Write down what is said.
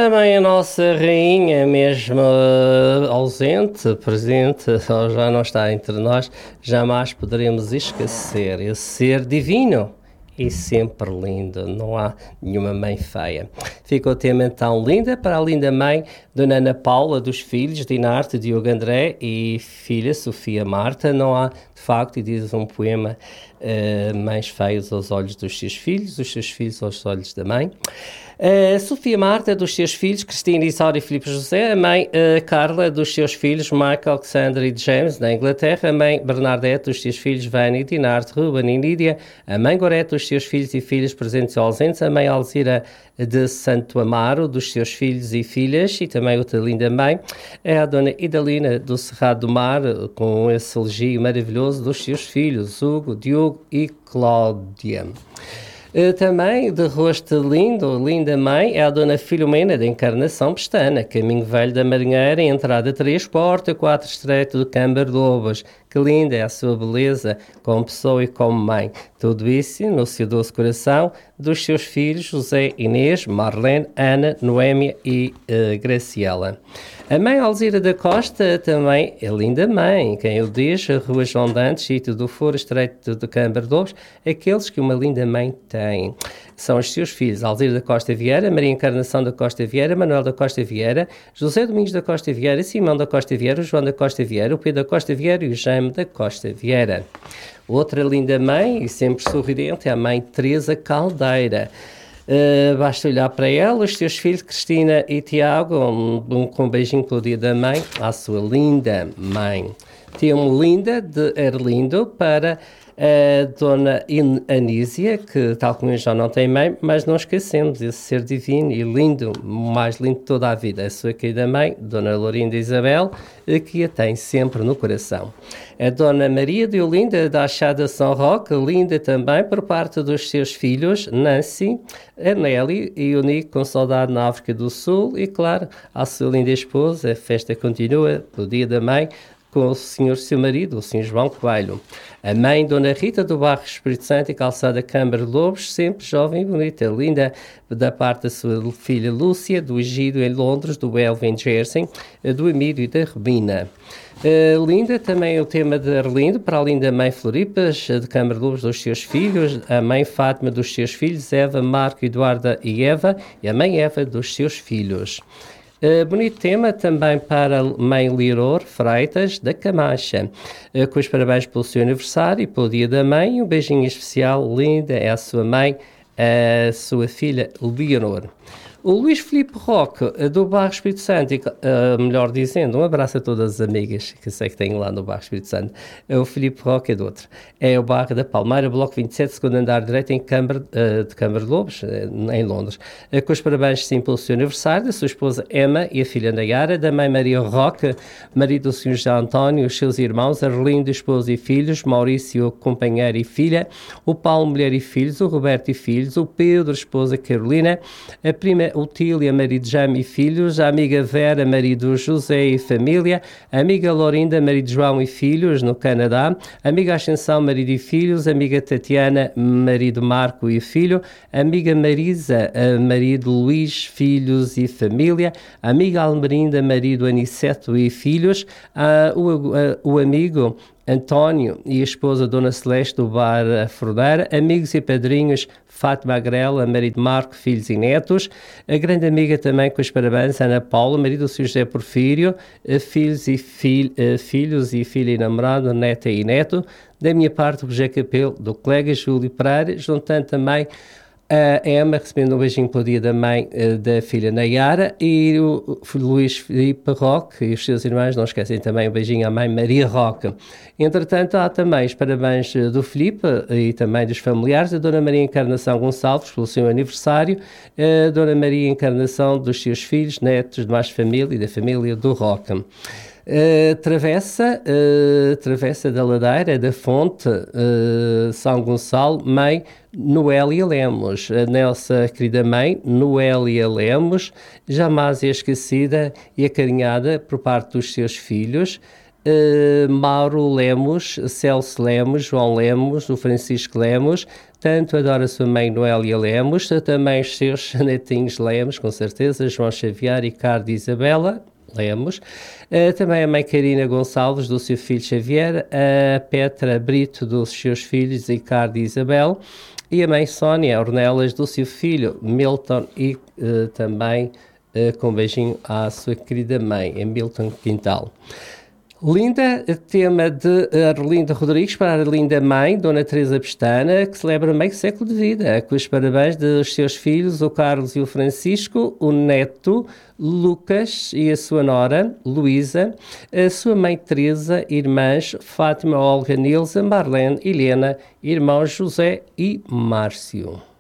também a nossa rainha, mesmo ausente, presente, ou já não está entre nós, jamais poderemos esquecer esse ser divino e sempre lindo, não há nenhuma mãe feia. Fica o tema então linda para a linda mãe, Dona Ana Paula, dos filhos Dinarte, Diogo André e filha Sofia Marta. Não há, de facto, e diz um poema, mães feias aos olhos dos seus filhos, os seus filhos aos olhos da mãe. Sofia Marta, dos seus filhos, Cristina, Isaura e Filipe José. A mãe Carla, dos seus filhos, Michael, Alexander e James, da Inglaterra. A mãe Bernadette, dos seus filhos, Vânia, Dinarte, Ruben e Nídia. A mãe Gorete, dos seus filhos e filhas presentes e ausentes. A mãe Alzira de Santo Amaro, dos seus filhos e filhas. E também outra linda mãe é a Dona Idalina, do Cerrado do Mar, com esse elogio maravilhoso dos seus filhos, Hugo, Diogo e Cláudia. Também de rosto lindo, linda mãe, é a Dona Filomena da Encarnação Pestana, caminho velho da Marinheira, entrada 3, porta 4, estreito do Câmara de Lobos. Que linda é a sua beleza, como pessoa e como mãe. Tudo isso no seu doce coração dos seus filhos, José, Inês, Marlene, Ana, Noémia e Graciela. A mãe Alzira da Costa também é linda mãe. Quem o diz, a Rua João Dantes, sítio do Foro, estreito do Câmara de Lobos, aqueles que uma linda mãe tem. São os seus filhos, Alzira da Costa Vieira, Maria Encarnação da Costa Vieira, Manuel da Costa Vieira, José Domingos da Costa Vieira, Simão da Costa Vieira, João da Costa Vieira, o Pedro da Costa Vieira e o Jaime da Costa Vieira. Outra linda mãe, e sempre sorridente, é a mãe Teresa Caldeira. Basta olhar para ela, os seus filhos Cristina e Tiago, com um beijinho pelo dia da mãe, à sua linda mãe. Temos linda de Erlindo para a Dona Anísia, que tal como eu já não tem mãe, mas não esquecemos esse ser divino e lindo, mais lindo de toda a vida. A sua querida mãe, Dona Lourinda Isabel, que a tem sempre no coração. A Dona Maria de Olinda, da Achada São Roque, linda também por parte dos seus filhos, Nancy, a Nelly e o Nico, com saudade na África do Sul. E claro, a sua linda esposa, a festa continua, o dia da mãe, com o senhor seu marido, o senhor João Coelho. A mãe, Dona Rita do Barro Espírito Santo e Calçada Câmara de Lobos, sempre jovem e bonita, linda, da parte da sua filha Lúcia, do Egídio em Londres, do Elvin em Jersey, do Emílio e da Rubina. Linda também o tema de Arlindo, para a linda mãe Floripas, de Câmara de Lobos, dos seus filhos, a mãe Fátima dos seus filhos, Eva, Marco, Eduarda e Eva, e a mãe Eva dos seus filhos. Bonito tema também para a mãe Liror Freitas, da Camacha, com os parabéns pelo seu aniversário e pelo dia da mãe. Um beijinho especial, linda, é a sua mãe, a sua filha Leonor. O Luís Filipe Roque, do Barro Espírito Santo, melhor dizendo, um abraço a todas as amigas que sei que tenho lá no Barro Espírito Santo. O Filipe Roque é do outro. É o bairro da Palmeira, bloco 27, segundo andar direito, em Câmara de Lobos, em Londres. Com os parabéns, sim, pelo seu aniversário, da sua esposa Emma e a filha Nayara, da mãe Maria Roque, marido do Sr. José António, os seus irmãos, Arlindo, esposa e filhos, Maurício, companheiro e filha, o Paulo, mulher e filhos, o Roberto e filhos, o Pedro, esposa Carolina, a prima Otília, marido Jaime e filhos, a amiga Vera, marido José e família, a amiga Lorinda, marido João e filhos, no Canadá, a amiga Ascensão, marido e filhos, a amiga Tatiana, marido Marco e filho, a amiga Marisa, marido Luís, filhos e família, a amiga Almerinda, marido Aniceto e filhos, o amigo António e a esposa Dona Celeste do Bar A Forneira, amigos e padrinhos Fátima Agrela, marido Marco, filhos e netos, a grande amiga também com os parabéns, Ana Paula, marido do Sr. José Porfírio, filhos e filha e namorado, neta e neto, da minha parte o José Capelo, do colega Júlio Pereira, juntando também a Emma, recebendo um beijinho pelo dia da mãe da filha Nayara, e o Luís Filipe Roque e os seus irmãos, não esquecem também um beijinho à mãe Maria Roque. Entretanto, há também os parabéns do Filipe e também dos familiares, a Dona Maria Encarnação Gonçalves pelo seu aniversário, a Dona Maria Encarnação dos seus filhos, netos, de mais família e da família do Roque. Travessa da Ladeira, da Fonte, São Gonçalo, mãe Noélia Lemos, a nossa querida mãe Noélia Lemos, jamais é esquecida e acarinhada por parte dos seus filhos, Mauro Lemos, Celso Lemos, João Lemos, o Francisco Lemos, tanto adora a sua mãe Noélia Lemos, também os seus netinhos Lemos, com certeza, João Xavier, Ricardo e Isabela Lemos, também a mãe Karina Gonçalves, do seu filho Xavier, a Petra Brito, dos seus filhos Ricardo e Isabel, e a mãe Sónia Ornelas, do seu filho Milton, e também com um beijinho à sua querida mãe, em Milton Quintal. Linda, tema de Arlinda Rodrigues para a Arlinda mãe, Dona Teresa Pestana, que celebra meio século de vida, com os parabéns dos seus filhos, o Carlos e o Francisco, o neto, Lucas e a sua nora, Luísa, a sua mãe Teresa, irmãs Fátima, Olga, Nilza, Marlene, Helena, irmãos José e Márcio.